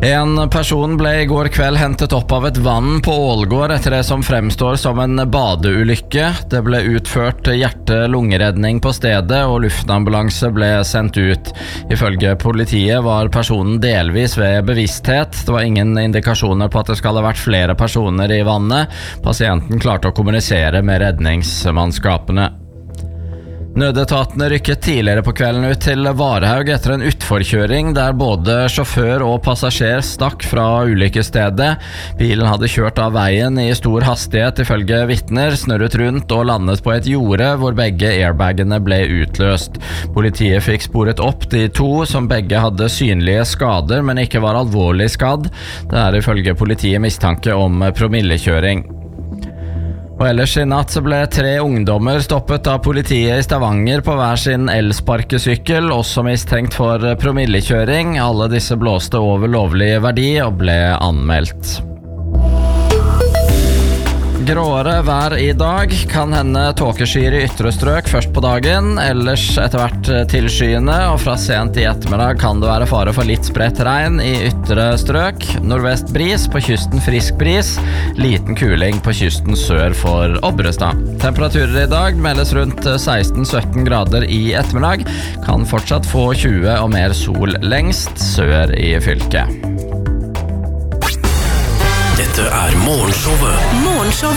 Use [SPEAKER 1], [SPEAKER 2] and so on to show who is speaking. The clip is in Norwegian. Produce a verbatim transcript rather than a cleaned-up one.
[SPEAKER 1] En person ble I går kveld hentet opp av et vann på Ålgård etter det som fremstår som en badeulykke. Det ble utført hjerte-lungeredning på stedet, og luftambulanse ble sendt ut. Ifølge politiet var personen delvis ved bevissthet. Det var ingen indikasjoner på at det skal ha vært flere personer I vannet. Pasienten klarte å kommunisere med redningsmannskapene. Nødetatene rykket tidligere på kvelden ut til Varehaug etter en utforkjøring der både sjåfør og passasjer stakk fra ulykkesstedet. Bilen hadde kjørt av veien I stor hastighet ifølge vitner, snurret rundt og landet på et jorde hvor begge airbagene ble utløst. Politiet fikk sporet opp de to som begge hadde synlige skader, men ikke var alvorlig skadd. Det er ifølge politiet mistanke om promillekjøring. Og ellers I natt så ble tre ungdommer stoppet av politiet I Stavanger på hver sin elsparkesykkel, også mistenkt for promillekjøring. Alle disse blåste over lovlig verdi og ble anmeldt. Gråere vær I dag, kan hende tåkeskyer I ytre strøk først på dagen, ellers etter hvert tilskyende, og fra sent I ettermiddag kan det være fare for litt spredt regn I ytre strøk. Nordvest bris, på kysten frisk bris, liten kuling på kysten sør for Obrestad. Temperaturer I dag meldes rundt seksten til sytten grader I ettermiddag, kan fortsatt få tjue og mer sol lengst sør I fylket.
[SPEAKER 2] Dette er morgenshowet.
[SPEAKER 3] Morgenshowet.